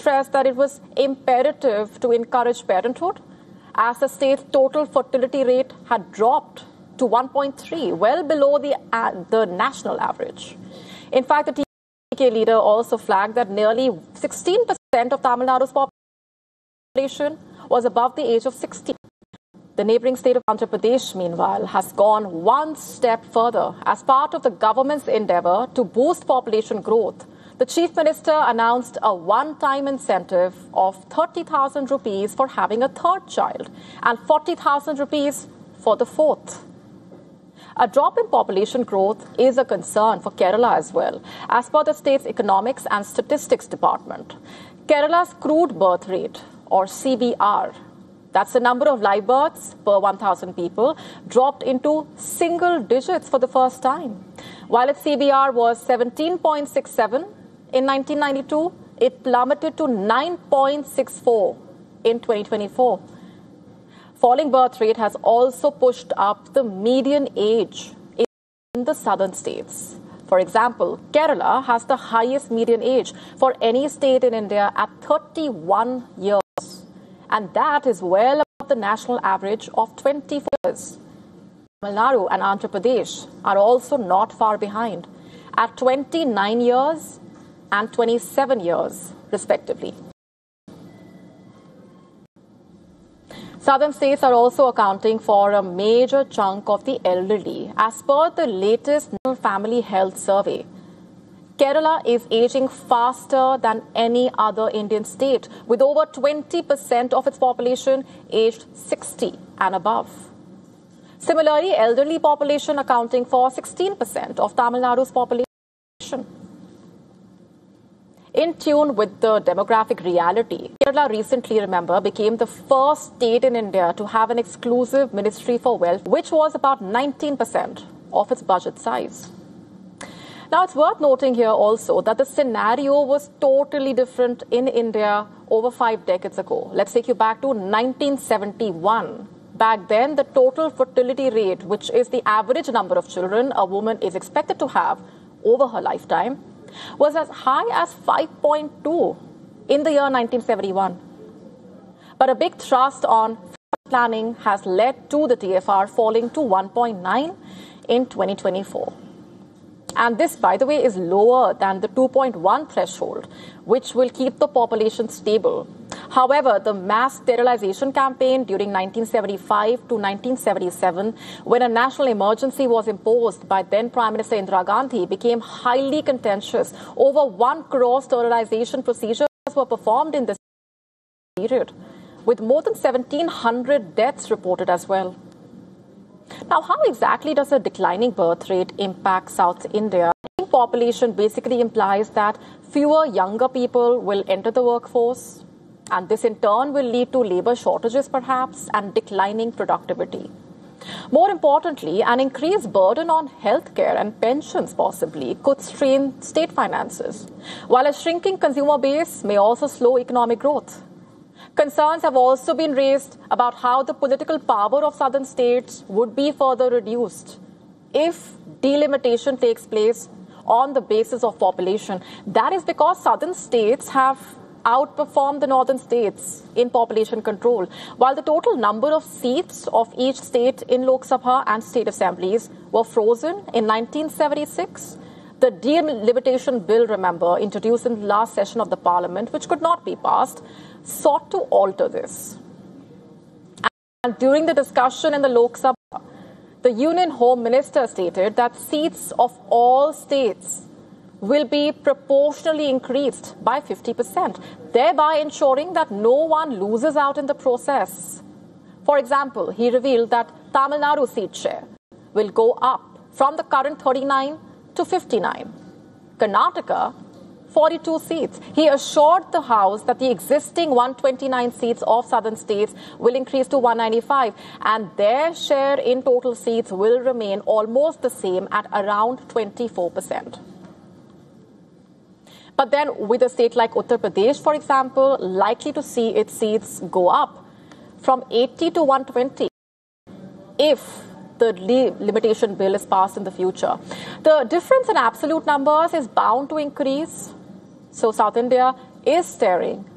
stressed that it was imperative to encourage parenthood, as the state's total fertility rate had dropped to 1.3, well below the national average. In fact, the TK leader also flagged that nearly 16% of Tamil Nadu's population was above the age of 60. The neighbouring state of Andhra Pradesh, meanwhile, has gone one step further. As part of the government's endeavour to boost population growth, the Chief Minister announced a one-time incentive of 30,000 rupees for having a third child and 40,000 rupees for the fourth. A drop in population growth is a concern for Kerala as well. As per the state's Economics and Statistics Department, Kerala's crude birth rate, or CBR, that's the number of live births per 1,000 people, dropped into single digits for the first time. While its CBR was 17.67 in 1992, it plummeted to 9.64 in 2024. Falling birth rate has also pushed up the median age in the southern states. For example, Kerala has the highest median age for any state in India at 31 years. And that is well above the national average of 24 years. Tamil Nadu and Andhra Pradesh are also not far behind at 29 years and 27 years, respectively. Southern states are also accounting for a major chunk of the elderly. As per the latest National Family Health Survey, Kerala is aging faster than any other Indian state, with over 20% of its population aged 60 and above. Similarly, elderly population accounting for 16% of Tamil Nadu's population. In tune with the demographic reality, Kerala recently, remember, became the first state in India to have an exclusive Ministry for Welfare, which was about 19% of its budget size. Now, it's worth noting here also that the scenario was totally different in India over 5 decades ago. Let's take you back to 1971. Back then, the total fertility rate, which is the average number of children a woman is expected to have over her lifetime, was as high as 5.2 in the year 1971. But a big thrust on planning has led to the TFR falling to 1.9 in 2024. And this, by the way, is lower than the 2.1 threshold, which will keep the population stable. However, the mass sterilization campaign during 1975 to 1977, when a national emergency was imposed by then Prime Minister Indira Gandhi, became highly contentious. Over 1 crore sterilization procedures were performed in this period, with more than 1,700 deaths reported as well. Now, how exactly does a declining birth rate impact South India? Population basically implies that fewer younger people will enter the workforce, and this in turn will lead to labour shortages perhaps and declining productivity. More importantly, an increased burden on healthcare and pensions possibly could strain state finances, while a shrinking consumer base may also slow economic growth. Concerns have also been raised about how the political power of southern states would be further reduced if delimitation takes place on the basis of population. That is because southern states have outperformed the northern states in population control. While the total number of seats of each state in Lok Sabha and state assemblies were frozen in 1976, the delimitation bill, remember, introduced in the last session of the parliament, which could not be passed, sought to alter this. And during the discussion in the Lok Sabha, the Union Home Minister stated that seats of all states will be proportionally increased by 50%, thereby ensuring that no one loses out in the process. For example, he revealed that Tamil Nadu seat share will go up from the current 39 to 59. Karnataka, 42 seats. He assured the House that the existing 129 seats of southern states will increase to 195, and their share in total seats will remain almost the same at around 24%. But then with a state like Uttar Pradesh, for example, likely to see its seats go up from 80 to 120 if the limitation bill is passed in the future. The difference in absolute numbers is bound to increase. So South India is staring